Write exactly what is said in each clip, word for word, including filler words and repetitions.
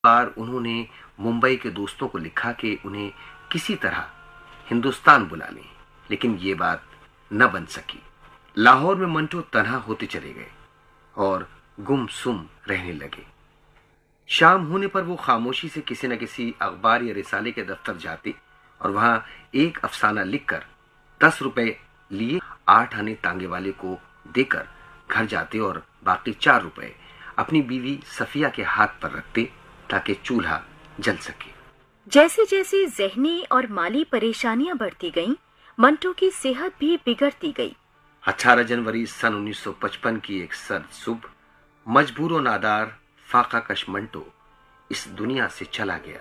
बार उन्होंने मुंबई के दोस्तों को लिखा कि उन्हें किसी तरह हिंदुस्तान बुला लें, लेकिन ये बात न बन सकी। लाहौर में मंटो तन्हा होते चले गए और गुमसुम रहने लगे। शाम होने पर वो खामोशी से किसी न किसी अखबार या रिसाले के दफ्तर जाते और वहां एक अफसाना लिखकर दस रुपए लिए आठ आने तांगे वाले को देकर घर जाते और बाकी चार रुपए अपनी बीवी सफिया के हाथ पर रखते ताकि चूल्हा जल सके। जैसे जैसे ज़हनी और माली परेशानियां बढ़ती गईं, मंटो की सेहत भी बिगड़ती गई। अठारह जनवरी सन उन्नीस सौ पचपन की एक सर्द सुबह मजबूर और नादार फाका कश मंटो इस दुनिया से चला गया।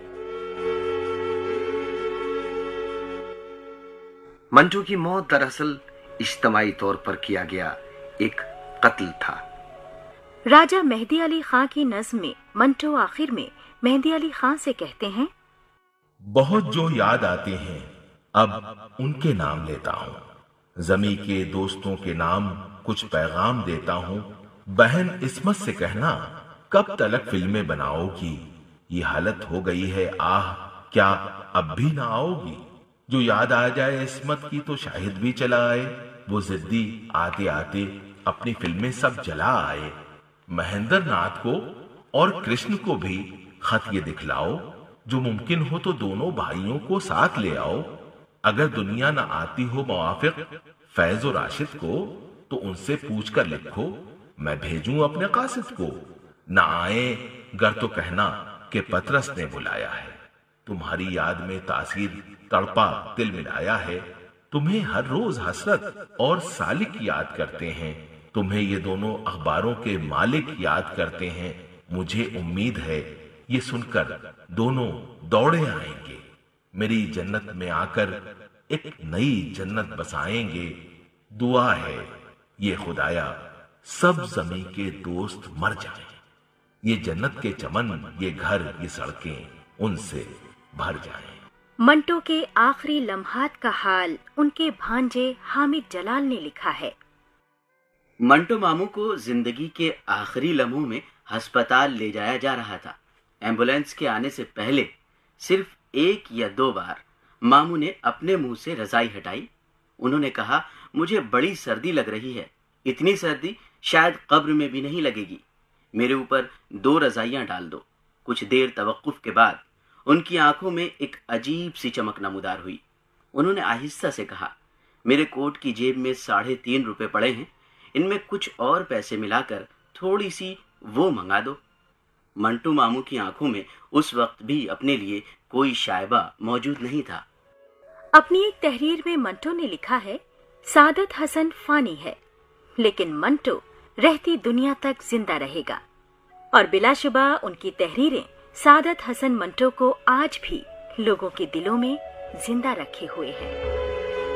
मंटो की मौत दरअसल इज्तमाई तौर पर किया गया एक कत्ल था। राजा मेहदी अली खां की नज़्म में मंटो आखिर में मेहदी अली खां से कहते हैं, बहुत जो याद आते हैं अब उनके नाम लेता हूँ, जमी के दोस्तों के नाम कुछ पैगाम देता हूँ। बहन इस्मत से कहना कब तलक फिल्में बनाओगी, ये हालत हो गई है आह क्या अब भी ना आओगी। जो याद आ जाए इस्मत की तो शाहिद भी चला आए, वो जिद्दी आते आते अपनी फिल्में सब जला आए। महेंद्र नाथ को और कृष्ण को भी खत ये दिखलाओ, जो मुमकिन हो तो दोनों भाइयों को साथ ले आओ। अगर दुनिया न आती हो मुवाफिक फैज और राशिद को, तो उनसे पूछ कर लिखो मैं भेजूं अपने कासिद को। न आए गर तो कहना कि पतरस ने बुलाया है, तुम्हारी याद में तासीर तड़पा दिल मिलाया है। तुम्हें हर रोज हसरत और सालिक याद करते हैं, तुम्हें ये दोनों अखबारों के मालिक याद करते हैं। मुझे उम्मीद है ये सुनकर दोनों दौड़े आएंगे, मेरी जन्नत में आकर एक नई जन्नत बसाएंगे। दुआ है ये खुदाया सब जमी के दोस्त मर जाएं, ये जन्नत के चमन ये घर ये सड़कें उनसे भर जाएं। मंटो के आखिरी लम्हात का हाल उनके भांजे हामिद जलाल ने लिखा है। मंटो मामू को जिंदगी के आखिरी लम्हों में अस्पताल ले जाया जा रहा था। एम्बुलेंस के आने से पहले सिर्फ एक या दो बार मामू ने अपने मुंह से रजाई हटाई। उन्होंने कहा, मुझे बड़ी सर्दी लग रही है, इतनी सर्दी शायद कब्र में भी नहीं लगेगी, मेरे ऊपर दो रजाइयां डाल दो। कुछ देर तवक्कुफ के बाद उनकी आंखों में एक अजीब सी चमक नमूदार हुई। उन्होंने आहिस्ता से कहा, मेरे कोट की जेब में साढ़े तीन रुपए पड़े हैं, इनमें कुछ और पैसे मिलाकर थोड़ी सी वो मंगा दो। मंटू मामू की आंखों में उस वक्त भी अपने लिए कोई शायबा मौजूद नहीं था। अपनी एक तहरीर में मंटो ने लिखा है, सादत हसन फानी है, लेकिन मंटो रहती दुनिया तक जिंदा रहेगा। और बिलाशुबा उनकी तहरीरें सादत हसन मंटो को आज भी लोगों के दिलों में जिंदा रखे हुए हैं।